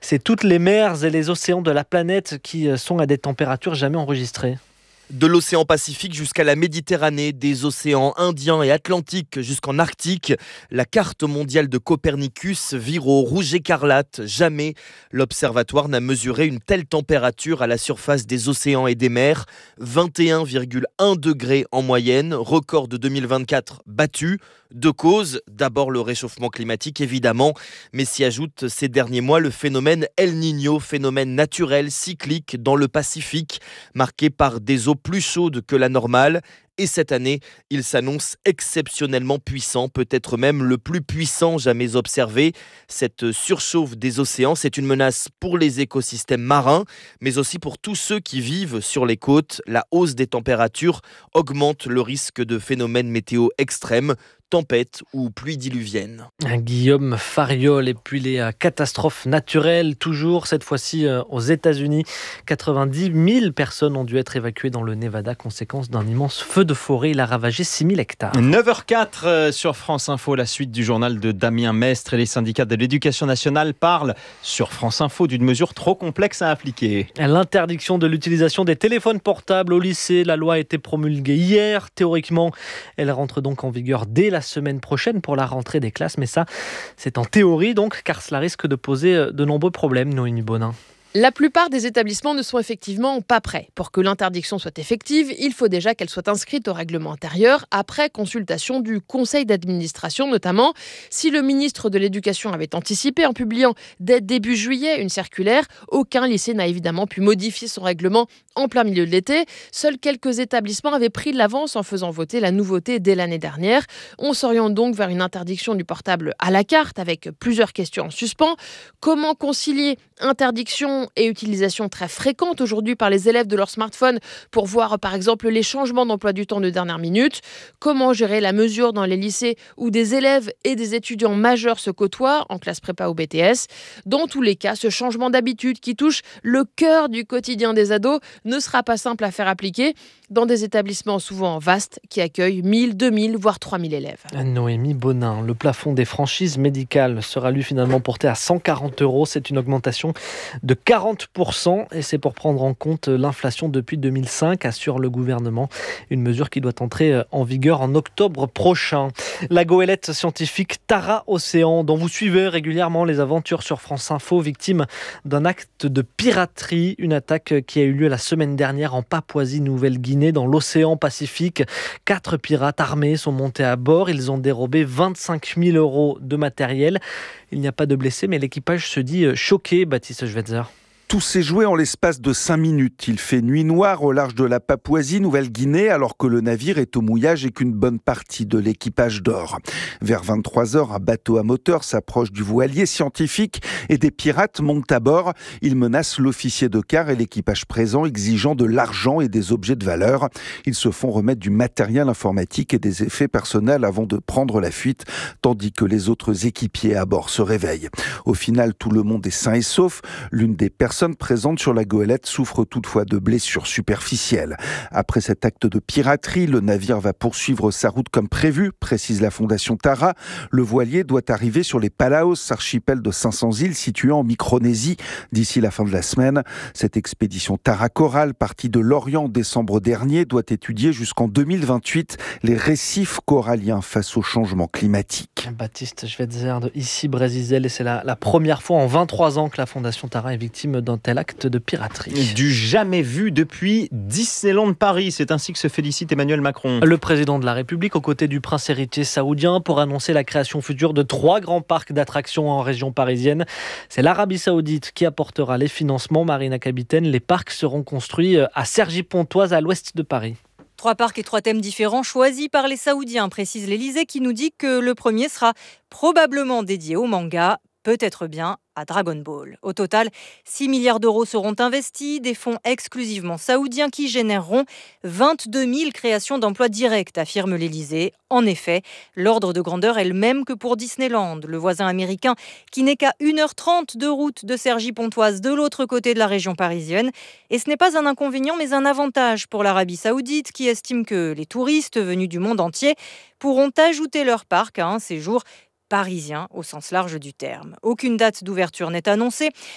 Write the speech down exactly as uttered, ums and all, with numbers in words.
C'est toutes les mers et les océans de la planète qui sont à des températures jamais enregistrées. De l'océan Pacifique jusqu'à la Méditerranée, des océans Indien et Atlantique jusqu'en Arctique, la carte mondiale de Copernicus vire au rouge écarlate. Jamais l'observatoire n'a mesuré une telle température à la surface des océans et des mers. vingt et un virgule un degrés en moyenne, record de deux mille vingt-quatre battu. Deux causes, d'abord le réchauffement climatique évidemment, mais s'y ajoute ces derniers mois le phénomène El Niño, phénomène naturel cyclique dans le Pacifique, marqué par des eaux plus chaudes que la normale. Et cette année, il s'annonce exceptionnellement puissant, peut-être même le plus puissant jamais observé. Cette surchauffe des océans, c'est une menace pour les écosystèmes marins, mais aussi pour tous ceux qui vivent sur les côtes. La hausse des températures augmente le risque de phénomènes météo extrêmes, tempêtes ou pluies diluviennes. Guillaume Fariol, et puis les euh, catastrophes naturelles, toujours cette fois-ci euh, aux États-Unis. quatre-vingt-dix mille personnes ont dû être évacuées dans le Nevada, conséquence d'un immense feu de forêt. Il a ravagé six mille hectares. neuf heures quatre euh, sur France Info, la suite du journal de Damien Mestre, et les syndicats de l'éducation nationale parlent sur France Info d'une mesure trop complexe à appliquer. L'interdiction de l'utilisation des téléphones portables au lycée. La loi a été promulguée hier. Théoriquement, elle rentre donc en vigueur dès la semaine prochaine pour la rentrée des classes. Mais ça, c'est en théorie donc, car cela risque de poser de nombreux problèmes, Noémie Bonin. La plupart des établissements ne sont effectivement pas prêts. Pour que l'interdiction soit effective, il faut déjà qu'elle soit inscrite au règlement intérieur après consultation du conseil d'administration notamment. Si le ministre de l'Éducation avait anticipé en publiant dès début juillet une circulaire, aucun lycée n'a évidemment pu modifier son règlement en plein milieu de l'été. Seuls quelques établissements avaient pris de l'avance en faisant voter la nouveauté dès l'année dernière. On s'oriente donc vers une interdiction du portable à la carte avec plusieurs questions en suspens. Comment concilier interdiction et utilisation très fréquente aujourd'hui par les élèves de leur smartphone pour voir par exemple les changements d'emploi du temps de dernière minute? Comment gérer la mesure dans les lycées où des élèves et des étudiants majeurs se côtoient en classe prépa ou B T S? Dans tous les cas, ce changement d'habitude qui touche le cœur du quotidien des ados ne sera pas simple à faire appliquer dans des établissements souvent vastes qui accueillent mille, deux mille, voire trois mille élèves. Noémie Bonin, le plafond des franchises médicales sera lui finalement porté à cent quarante euros. C'est une augmentation de quarante pour cent et c'est pour prendre en compte l'inflation depuis deux mille cinq, assure le gouvernement. Une mesure qui doit entrer en vigueur en octobre prochain. La goélette scientifique Tara Océan, dont vous suivez régulièrement les aventures sur France Info, victime d'un acte de piraterie, une attaque qui a eu lieu la semaine dernière en Papouasie-Nouvelle-Guinée, dans l'océan Pacifique. Quatre pirates armés sont montés à bord. Ils ont dérobé vingt-cinq mille euros de matériel. Il n'y a pas de blessés, mais l'équipage se dit choqué, Baptiste Schweitzer. Tout s'est joué en l'espace de cinq minutes. Il fait nuit noire au large de la Papouasie-Nouvelle-Guinée alors que le navire est au mouillage et qu'une bonne partie de l'équipage dort. Vers vingt-trois heures, un bateau à moteur s'approche du voilier scientifique et des pirates montent à bord. Ils menacent l'officier de quart et l'équipage présent, exigeant de l'argent et des objets de valeur. Ils se font remettre du matériel informatique et des effets personnels avant de prendre la fuite, tandis que les autres équipiers à bord se réveillent. Au final, tout le monde est sain et sauf. L'une des personnes présentes sur la goélette souffre toutefois de blessures superficielles. Après cet acte de piraterie, le navire va poursuivre sa route comme prévu, précise la fondation Tara. Le voilier doit arriver sur les Palaos, archipel de cinq cents îles situé en Micronésie, d'ici la fin de la semaine. Cette expédition Tara Coral, partie de l'Orient en décembre dernier, doit étudier jusqu'en deux mille vingt-huit les récifs coralliens face au changement climatique. Baptiste Schweitzer de Ici Brésisel, et c'est la, la première fois en vingt-trois ans que la fondation Tara est victime d'un tel acte de piraterie. Du jamais vu depuis Disneyland Paris, c'est ainsi que se félicite Emmanuel Macron. Le président de la République, aux côtés du prince héritier saoudien, pour annoncer la création future de trois grands parcs d'attractions en région parisienne. C'est l'Arabie Saoudite qui apportera les financements. Marina Capitaine, les parcs seront construits à Cergy-Pontoise, à l'ouest de Paris. Trois parcs et trois thèmes différents choisis par les Saoudiens, précise l'Élysée, qui nous dit que le premier sera probablement dédié au manga, peut-être bien à Dragon Ball. Au total, six milliards d'euros seront investis, des fonds exclusivement saoudiens qui généreront vingt-deux mille créations d'emplois directs, affirme l'Élysée. En effet, l'ordre de grandeur est le même que pour Disneyland, le voisin américain qui n'est qu'à une heure trente de route de Cergy-Pontoise, de l'autre côté de la région parisienne. Et ce n'est pas un inconvénient, mais un avantage pour l'Arabie Saoudite, qui estime que les touristes venus du monde entier pourront ajouter leur parc à un séjour parisien au sens large du terme. Aucune date d'ouverture n'est annoncée,